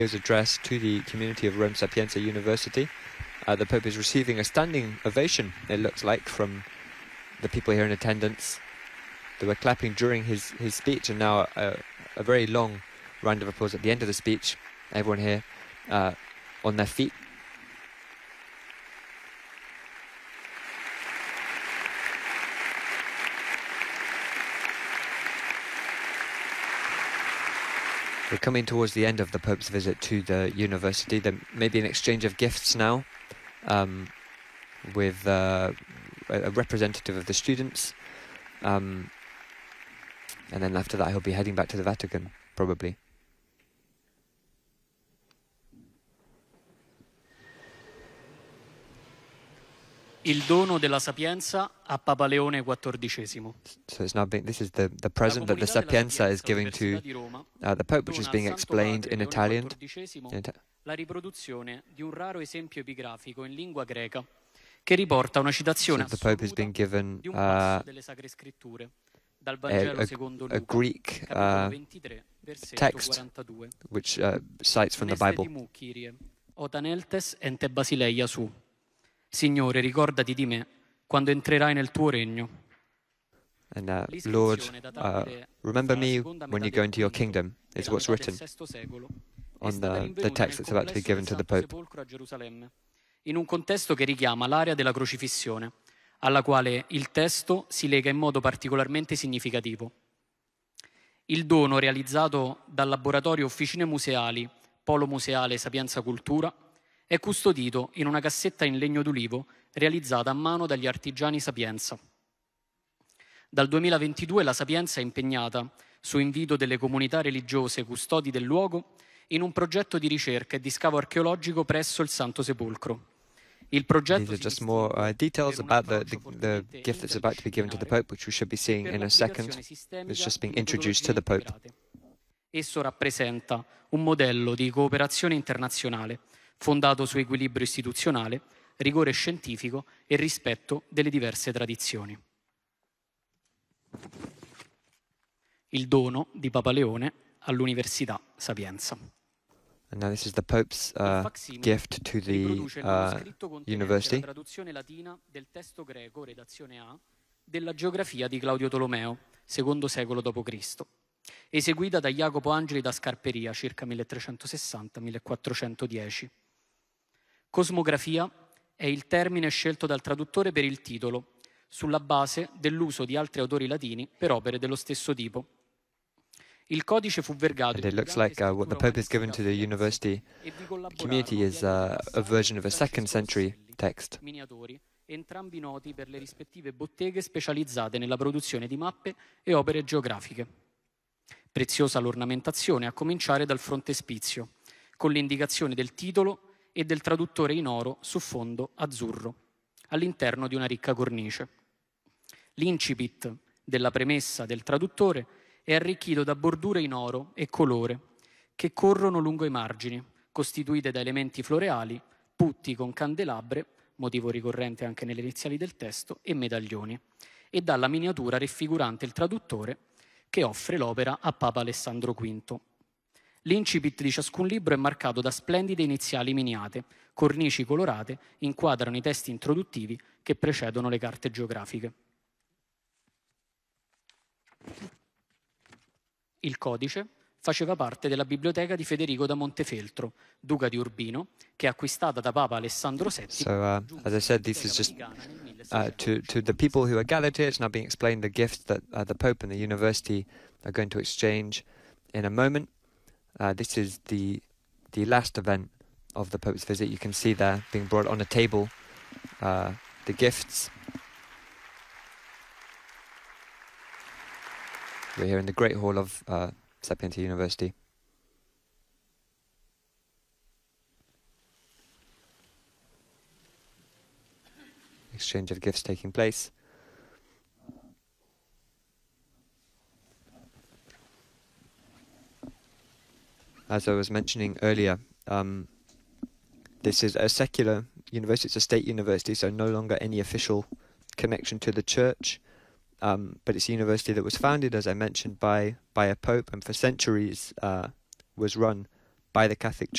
His address to the community of Rome Sapienza University. The Pope is receiving a standing ovation, it looks like, from the people here in attendance. They were clapping during his speech, and now a very long round of applause at the end of the speech. Everyone here on their feet. We're coming towards the end of the Pope's visit to the university. There may be an exchange of gifts now with a representative of the students. And then after that, he'll be heading back to the Vatican, probably. Il dono della sapienza a Papa Leone XIV. So it's now this is the present that the Sapienza is giving to the Pope, which is being explained in Italian. La riproduzione di un raro esempio epigrafico in lingua greca che riporta una citazione assoluta di un passo delle Sacre Scritture dal Vangelo secondo Luca, Greek capitolo 23, versetto 42. Which cites from the Bible. Otaneltes ente basileia su. Signore, ricordati di me quando entrerai nel tuo regno. And Lord, remember me when you go into your kingdom, is what's written on the text that's about to be given to the Pope. In un contesto che richiama l'area della crocifissione, alla quale il testo si lega in modo particolarmente significativo. Il dono realizzato dal laboratorio Officine Museali, Polo Museale Sapienza Cultura, è custodito in una cassetta in legno d'ulivo realizzata a mano dagli artigiani Sapienza. Dal 2022 la Sapienza è impegnata, su invito delle comunità religiose custodi del luogo, in un progetto di ricerca e di scavo archeologico presso il Santo Sepolcro. Il progetto These are just more details about the gift that's about to be given to the Pope, which we should be seeing in a second. It's just being introduced to the Pope. Esso rappresenta un modello di cooperazione internazionale fondato su equilibrio istituzionale, rigore scientifico e rispetto delle diverse tradizioni. Il dono di Papa Leone all'Università Sapienza. And now this is the Pope's gift to the university. La traduzione latina del testo greco, redazione A, della geografia di Claudio Tolomeo, secondo secolo d.C., eseguita da Jacopo Angeli da Scarperia, circa 1360-1410. Cosmografia è il termine scelto dal traduttore per il titolo, sulla base dell'uso di altri autori latini per opere dello stesso tipo. Il codice fu vergato. And it looks like what the Pope has given to the university community is a version of a 2nd century text. Miniatori, entrambi noti per le rispettive botteghe specializzate nella produzione di mappe e opere geografiche. Preziosa l'ornamentazione, a cominciare dal frontespizio, con l'indicazione del titolo e del traduttore in oro su fondo azzurro, all'interno di una ricca cornice. L'incipit della premessa del traduttore è arricchito da bordure in oro e colore che corrono lungo i margini, costituite da elementi floreali, putti con candelabre, motivo ricorrente anche nelle iniziali del testo, e medaglioni, e dalla miniatura raffigurante il traduttore che offre l'opera a Papa Alessandro V. L'incipit di ciascun libro è marcato da splendide iniziali miniate, cornici colorate inquadrano i testi introduttivi che precedono le carte geografiche. Il codice faceva parte della biblioteca di Federico da Montefeltro, duca di Urbino, che acquistata da Papa Alessandro VII. So, as I said, this is just to the people who are gathered here. It's now being explained the gifts that the Pope and the university are going to exchange in a moment. This is the last event of the Pope's visit. You can see there being brought on a table the gifts. We're here in the Great Hall of Sapienza University. Exchange of gifts taking place. As I was mentioning earlier, this is a secular university, it's a state university, so no longer any official connection to the church. But it's a university that was founded, as I mentioned, by a pope, and for centuries was run by the Catholic Church.